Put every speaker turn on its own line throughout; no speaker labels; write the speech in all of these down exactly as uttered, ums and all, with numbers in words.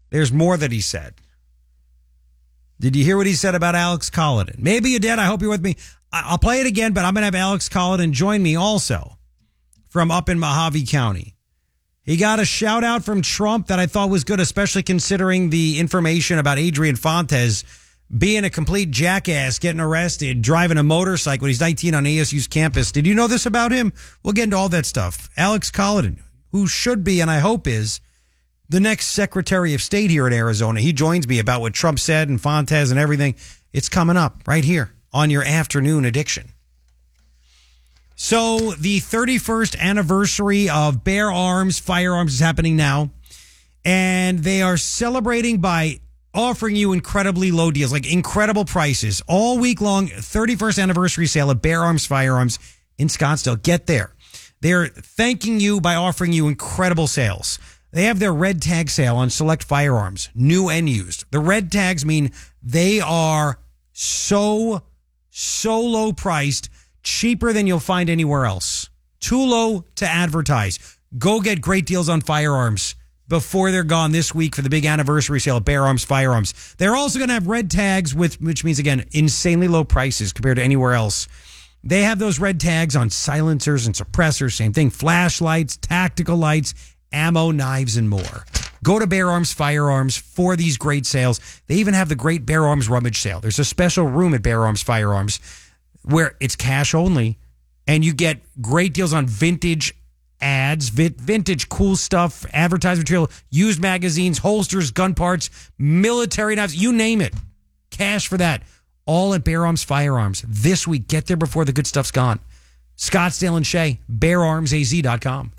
There's more that he said. Did you hear what he said about Alex Collin? Maybe you did. I hope you're with me. I'll play it again, but I'm going to have Alex Collin join me also from up in Mojave County. He got a shout out from Trump that I thought was good, especially considering the information about Adrian Fontes being a complete jackass, getting arrested, driving a motorcycle when he's nineteen on A S U's campus. Did you know this about him? We'll get into all that stuff. Alex Collin, who should be, and I hope is, the next Secretary of State here in Arizona. He joins me about what Trump said and Fontes and everything. It's coming up right here on your afternoon addiction. So the thirty-first anniversary of Bear Arms Firearms is happening now, and they are celebrating by offering you incredibly low deals, like incredible prices all week long. thirty-first anniversary sale of Bear Arms Firearms in Scottsdale. Get there. They're thanking you by offering you incredible sales. They have their red tag sale on select firearms, new and used. The red tags mean they are so, so low priced, cheaper than you'll find anywhere else. Too low to advertise. Go get great deals on firearms before they're gone this week for the big anniversary sale of Bear Arms Firearms. They're also going to have red tags, with, which means, again, insanely low prices compared to anywhere else. They have those red tags on silencers and suppressors, same thing, flashlights, tactical lights, ammo, knives, and more. Go to Bear Arms Firearms for these great sales. They even have the great Bear Arms Rummage Sale. There's a special room at Bear Arms Firearms where it's cash only, and you get great deals on vintage ads, vintage cool stuff, advertising material, used magazines, holsters, gun parts, military knives, you name it. Cash for that. All at Bear Arms Firearms this week. Get there before the good stuff's gone. Scottsdale and Shea, bear arms a z dot com.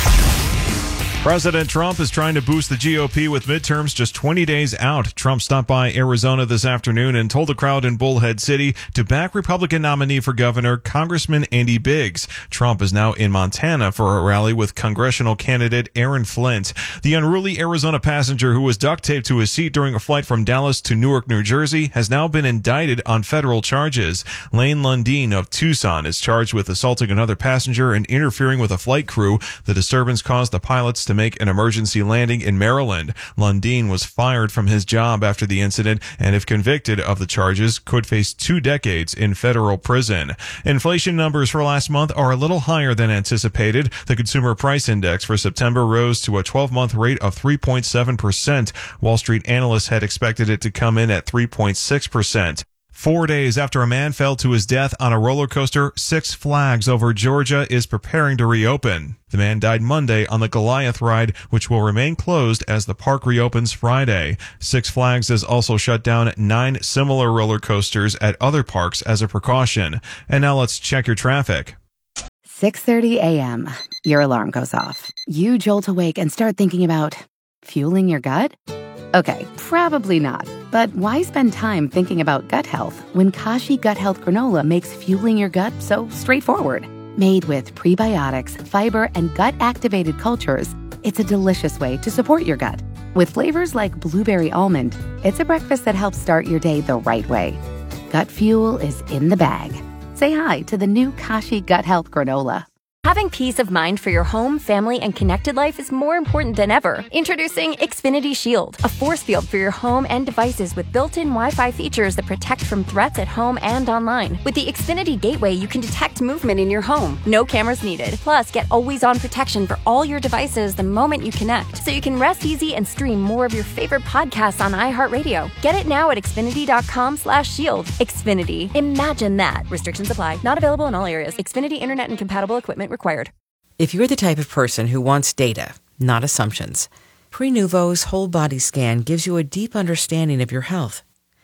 President Trump is trying to boost the G O P with midterms just twenty days out. Trump stopped by Arizona this afternoon and told the crowd in Bullhead City to back Republican nominee for governor, Congressman Andy Biggs. Trump is now in Montana for a rally with congressional candidate Aaron Flint. The unruly Arizona passenger who was duct taped to his seat during a flight from Dallas to Newark, New Jersey, has now been indicted on federal charges. Lane Lundeen of Tucson is charged with assaulting another passenger and interfering with a flight crew. The disturbance caused the pilots to make an emergency landing in Maryland. Lundeen was fired from his job after the incident, and if convicted of the charges, could face two decades in federal prison. Inflation numbers for last month are a little higher than anticipated. The Consumer Price Index for September rose to a twelve-month rate of three point seven percent. Wall Street analysts had expected it to come in at three point six percent. Four days after a man fell to his death on a roller coaster, Six Flags over Georgia is preparing to reopen. The man died Monday on the Goliath ride, which will remain closed as the park reopens Friday. Six Flags has also shut down nine similar roller coasters at other parks as a precaution. And now let's check your traffic.
six thirty a.m. Your alarm goes off. You jolt awake and start thinking about fueling your gut? Okay, probably not. But why spend time thinking about gut health when Kashi Gut Health Granola makes fueling your gut so straightforward? Made with prebiotics, fiber, and gut-activated cultures, it's a delicious way to support your gut. With flavors like blueberry almond, it's a breakfast that helps start your day the right way. Gut fuel is in the bag. Say hi to the new Kashi Gut Health Granola.
Having peace of mind for your home, family, and connected life is more important than ever. Introducing Xfinity Shield, a force field for your home and devices with built-in Wi-Fi features that protect from threats at home and online. With the Xfinity Gateway, you can detect movement in your home. No cameras needed. Plus, get always-on protection for all your devices the moment you connect, so you can rest easy and stream more of your favorite podcasts on iHeartRadio. Get it now at Xfinity.com slash shield. Xfinity. Imagine that. Restrictions apply. Not available in all areas. Xfinity Internet and compatible equipment required.
If you're the type of person who wants data, not assumptions, Prenuvo's whole body scan gives you a deep understanding of your health.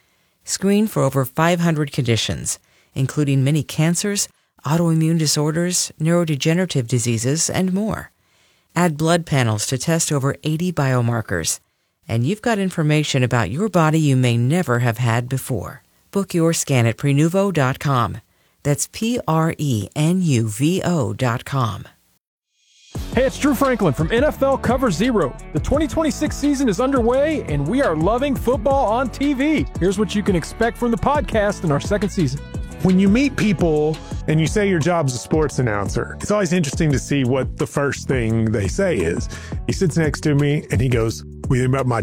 Screen for over five hundred conditions, including many cancers, autoimmune disorders, neurodegenerative diseases, and more. Add blood panels to test over eighty biomarkers, and you've got information about your body you may never have had before. Book your scan at Prenuvo dot com. That's P R E N U V O dot com.
Hey, it's Drew Franklin from N F L Cover Zero. The twenty twenty-six season is underway, and we are loving football on T V. Here's what you can expect from the podcast in our second season.
When you meet people and you say your job's a sports announcer, it's always interesting to see what the first thing they say is. He sits next to me and he goes, "What do you think about my